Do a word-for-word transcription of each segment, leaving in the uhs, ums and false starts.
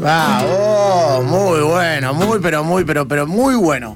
Ah, oh, muy bueno, muy, pero muy, pero, pero muy bueno.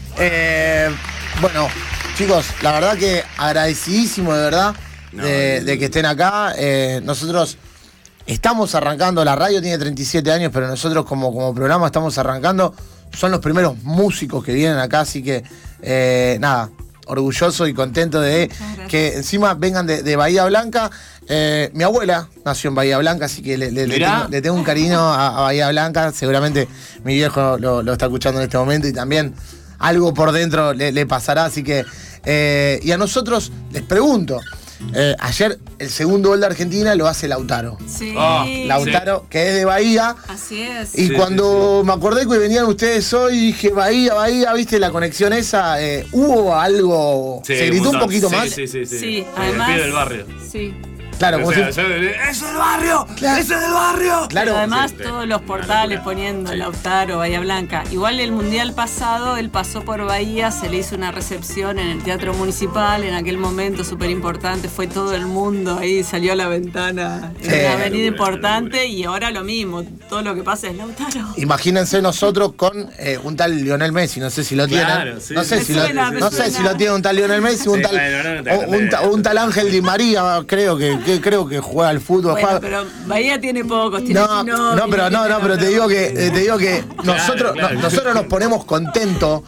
Eh, bueno, chicos, la verdad que agradecidísimo de verdad no, de, de que estén acá. Eh, nosotros estamos arrancando, la radio tiene treinta y siete años, pero nosotros como, como programa estamos arrancando. Son los primeros músicos que vienen acá, así que eh, nada, orgulloso y contento de que encima vengan de, de Bahía Blanca. Eh, mi abuela nació en Bahía Blanca, así que le, le, le, tengo, le tengo un cariño a, a Bahía Blanca. Seguramente mi viejo lo, lo está escuchando en este momento y también algo por dentro le, le pasará, así que eh, y a nosotros les pregunto, eh, ayer el segundo gol de Argentina lo hace Lautaro. Sí. Oh, Lautaro, sí. Que es de Bahía. Así es. Y sí, cuando sí, sí. me acordé que venían ustedes hoy, dije Bahía, Bahía, viste la conexión esa, eh, hubo algo, sí, se gritó un, un poquito sí, más. Sí, sí, sí. Sí, además. El pie del barrio. Sí. Claro, como o sea, si... yo, ¡ese es el barrio! Claro. ¡Ese es el barrio! Claro. Pero además sí, todos los portales poniendo sí. Lautaro, Bahía Blanca. Igual el mundial pasado, él pasó por Bahía, se le hizo una recepción en el Teatro Municipal, en aquel momento súper importante, fue todo el mundo ahí, salió a la ventana, en sí, una avenida importante, y ahora lo mismo, todo lo que pasa es Lautaro. Imagínense nosotros con eh, un tal Lionel Messi, no sé si lo tienen. Claro, sí, no sé, si, suena, lo, no sé si lo tiene un tal Lionel Messi, un, sí, tal, bueno, no, no un, un, un tal Ángel Di María, creo que que creo que juega al fútbol. Bueno, juega... pero Bahía tiene pocos, tiene no, Chino, no, pero no, no, pero te digo que eh, te digo que claro, nosotros claro. No, nosotros nos ponemos contentos,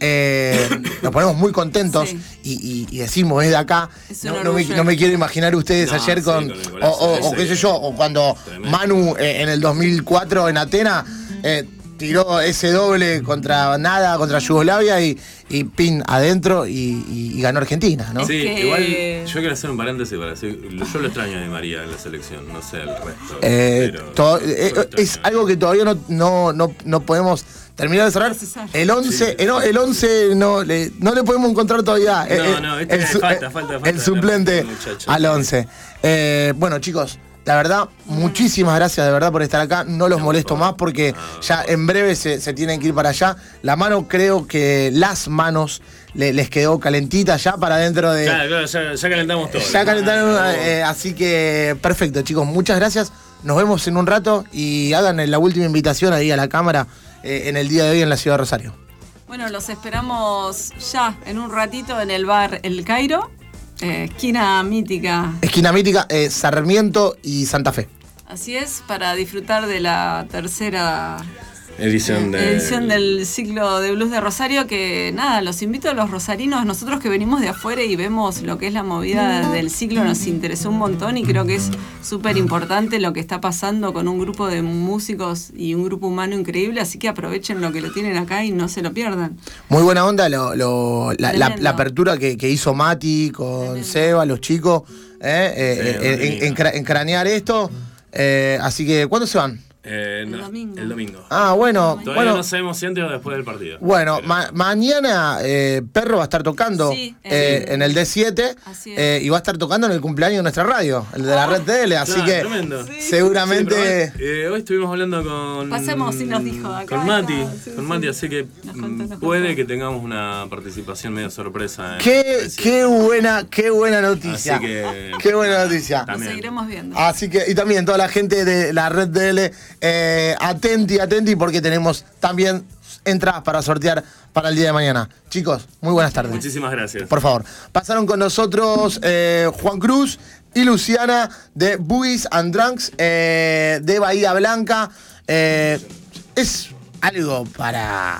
eh, nos ponemos muy contentos sí. y, y, y decimos es de acá. No, no, me, no me quiero imaginar ustedes no, ayer con, sí, con o, o, o qué sé yo, o cuando tremendo. Manu eh, en el dos mil cuatro en Atenas eh, tiró ese doble contra nada, contra Yugoslavia y, y pin adentro y, y, y ganó Argentina, ¿no? Sí, que... igual yo quiero hacer un paréntesis para decir, yo lo extraño a Di María en la selección, no sé el resto. Eh, pero to- eh, es algo que todavía no, no, no, no podemos terminar de cerrar. El once, sí. el, el once no le, no le podemos encontrar todavía. No, no, este el, falta, falta, falta. El suplente al once. Eh, bueno, chicos. La verdad, muchísimas gracias de verdad por estar acá. No los molesto más porque ya en breve se, se tienen que ir para allá. La mano, creo que las manos le, les quedó calentita ya para dentro de... Claro, claro, ya, ya calentamos todo. Ya calentamos, eh, así que perfecto, chicos. Muchas gracias. Nos vemos en un rato y hagan la última invitación ahí a la cámara eh, en el día de hoy en la ciudad de Rosario. Bueno, los esperamos ya en un ratito en el bar El Cairo. Eh, esquina mítica. Esquina mítica, eh, Sarmiento y Santa Fe. Así es, para disfrutar de la tercera edición, eh, de... edición del ciclo de blues de Rosario, que nada, los invito a los rosarinos, nosotros que venimos de afuera y vemos lo que es la movida del ciclo, nos interesó un montón y creo que es súper importante lo que está pasando con un grupo de músicos y un grupo humano increíble, así que aprovechen lo que lo tienen acá y no se lo pierdan. Muy buena onda lo, lo, la, la, la apertura que, que hizo Mati con Tremendo. Seba, los chicos, eh, eh, sí, eh, en, en, en cranear esto, eh, así que ¿cuándo se van? Eh, no, el domingo. El domingo. Ah, bueno. Todavía bueno, no sabemos si antes o después del partido. Bueno, ma- mañana eh, Perro va a estar tocando sí, eh, en el D siete eh, y va a estar tocando en el cumpleaños de nuestra radio, el de la Red T L, así claro, que tremendo. seguramente... Sí, eh, hoy estuvimos hablando con... Pasemos y nos dijo acá. Con Mati, acá, sí, con sí. Mati, así que nos contó, nos puede contó. que tengamos una participación medio sorpresa. En qué, qué buena, qué buena noticia. Así que... Qué buena noticia. Lo seguiremos viendo. Así que, y también toda la gente de la Red T L, eh, atenti, atenti, porque tenemos también entradas para sortear para el día de mañana. Chicos, muy buenas tardes. Muchísimas gracias. Por favor. Pasaron con nosotros eh, Juan Cruz y Luciana de Boogies and Drunks eh, de Bahía Blanca. Eh, es algo para,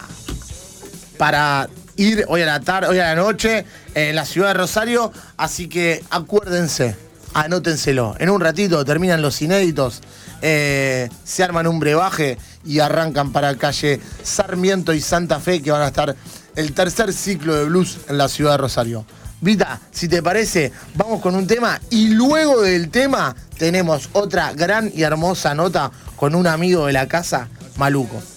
para ir hoy a la tarde, hoy a la noche en la ciudad de Rosario. Así que acuérdense, anótenselo. En un ratito terminan los inéditos. Eh, se arman un brebaje y arrancan para calle Sarmiento y Santa Fe, que van a estar el tercer ciclo de blues en la ciudad de Rosario. Vita, si te parece, vamos con un tema y luego del tema tenemos otra gran y hermosa nota con un amigo de la casa, Maluco.